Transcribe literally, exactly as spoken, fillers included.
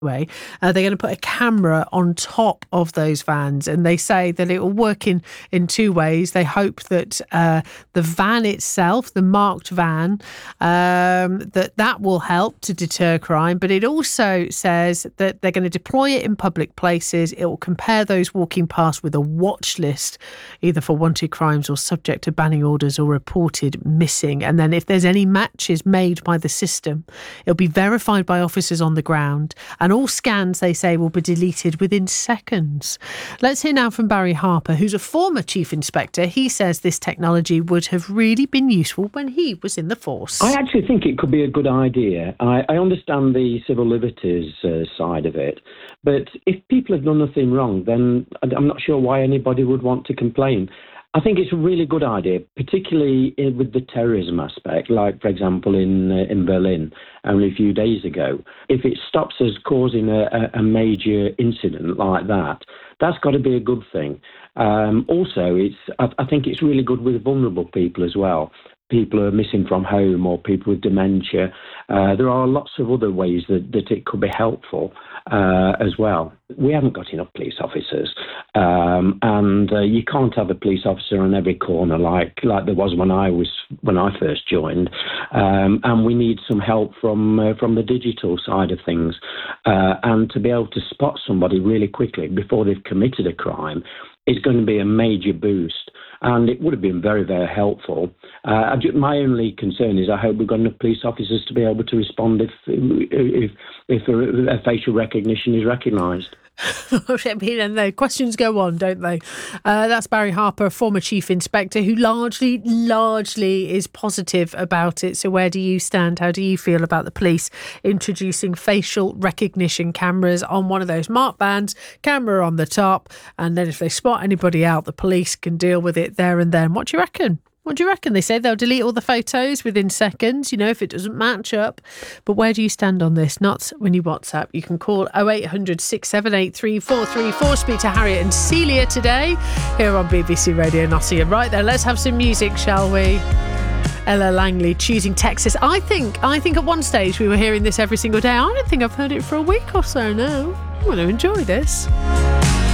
way, uh, they're going to put a camera on top of those vans, and they say that it will work in, in two ways. They hope that uh, the van itself, the marked van, um, that that will help to deter crime, but it also says that they're going to deploy it in public places. It will compare those walking past with a watch list, either for wanted crimes or subject to banning orders or reported missing. And then if there's any matches made by the system, it'll be verified by officers on the ground, and all scans, they say, will be deleted within seconds. Let's hear now from Barry Harper, who's a former chief inspector. He says this technology would have really been useful when he was in the force. I actually think it could be a good idea. I, I understand the civil liberties uh, side of it, but if people have done nothing wrong, then I'm not sure why anybody would want to complain. I think it's a really good idea, particularly with the terrorism aspect, like, for example, in uh, in Berlin only a few days ago. If it stops us causing a, a major incident like that, that's got to be a good thing. Um, also, it's I, I think it's really good with vulnerable people as well. People who are missing from home or people with dementia. Uh, there are lots of other ways that, that it could be helpful uh, as well. We haven't got enough police officers, um, and uh, you can't have a police officer on every corner like like there was when I was when I first joined. Um, and we need some help from uh, from the digital side of things, uh, and to be able to spot somebody really quickly before they've committed a crime is going to be a major boost. And it would have been very, very helpful. Uh, my only concern is I hope we've got enough police officers to be able to respond if if, if a, a facial recognition is recognised. I mean, and the questions go on, don't they? Uh, that's Barry Harper, former chief inspector, who largely, largely is positive about it. So where do you stand? How do you feel about the police introducing facial recognition cameras on one of those marked vans, camera on the top, and then if they spot anybody out, the police can deal with it there and then? What do you reckon? What do you reckon? They say they'll delete all the photos within seconds, you know, if it doesn't match up. But where do you stand on this? Not when you WhatsApp. You can call oh eight hundred, six seven eight, three four three four. Speak to Harriet and Celia today here on B B C Radio Nottingham. Right then, let's have some music, shall we? Ella Langley, Choosing Texas. I think, I think at one stage we were hearing this every single day. I don't think I've heard it for a week or so now. I'm going to enjoy this.